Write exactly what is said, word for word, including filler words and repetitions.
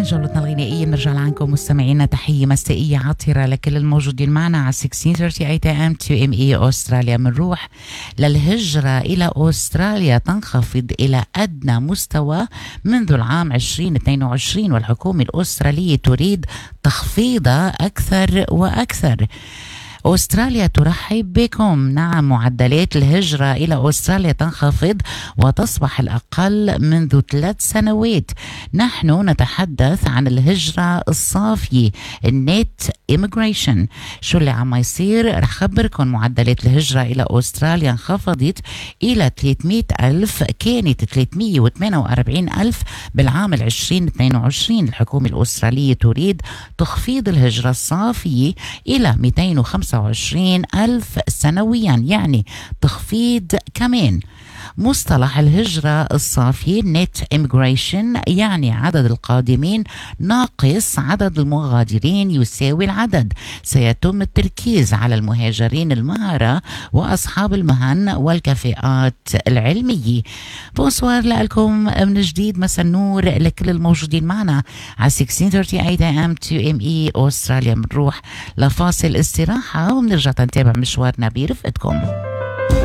جولتنا الغنائية بنرجع لعنكم مستمعينا. تحية مسائية عطرة لكل الموجودين معنا على ستة عشر ثلاثين ثمانية ام تو ام اي أستراليا. منروح للهجرة إلى أستراليا تنخفض إلى أدنى مستوى منذ العام عشرين اثنين وعشرين، والحكومة الأسترالية تريد تخفيضها أكثر وأكثر. أستراليا ترحب بكم. نعم، معدلات الهجرة إلى أستراليا تنخفض وتصبح الأقل منذ ثلاث سنوات. نحن نتحدث عن الهجرة الصافية، النت immigration. شو اللي عم يصير؟ رح خبركم. معدلات الهجرة إلى أستراليا انخفضت إلى ثلاثمئة ألف، كانت ثلاثمئة وثمانية وأربعين ألف بالعام العشرين اثنين وعشرين. الحكومة الأسترالية تريد تخفيض الهجرة الصافية إلى مئتين وخمسة وعشرين ألف سنويا، يعني تخفيض كمان. مصطلح الهجرة الصافية نت immigration يعني عدد القادمين ناقص عدد المغادرين يساوي العدد. سيتم التركيز على المهاجرين المهرة وأصحاب المهن والكفاءات العلمية. بونسوار لكم من جديد، مساء النور لكل الموجودين معنا على ستة عشر ثلاثين ام تو ام اي أستراليا. بنروح لفاصل استراحة وبنرجع نتابع مشوارنا برفقتكم.